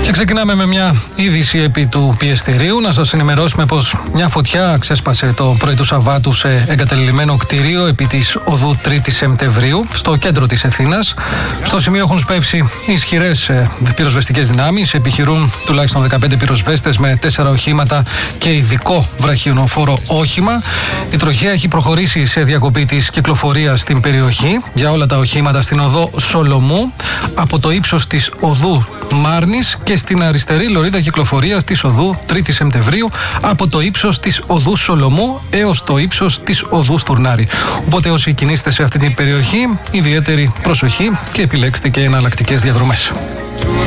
Και ξεκινάμε με μια είδηση επί του πιεστηρίου. Να σας ενημερώσουμε πως μια φωτιά ξέσπασε το πρωί του Σαββάτου σε εγκαταλειμμένο κτίριο επί της οδού 3η Σεπτεμβρίου, στο κέντρο της Αθήνας. Στο σημείο έχουν σπεύσει ισχυρές πυροσβεστικές δυνάμεις. Επιχειρούν τουλάχιστον 15 πυροσβέστες με 4 οχήματα και ειδικό βραχιονοφόρο όχημα. Η τροχαία έχει προχωρήσει σε διακοπή της κυκλοφορίας στην περιοχή για όλα τα οχήματα στην οδό Σολομού, από το ύψος της οδού Μάρνης και στην αριστερή λωρίδα κυκλοφορίας της οδού 3η Σεπτεμβρίου από το ύψος της οδού Σολομού έως το ύψος της οδού Στουρνάρη. Οπότε όσοι κινείστε σε αυτή την περιοχή, ιδιαίτερη προσοχή και επιλέξτε και εναλλακτικές διαδρομές.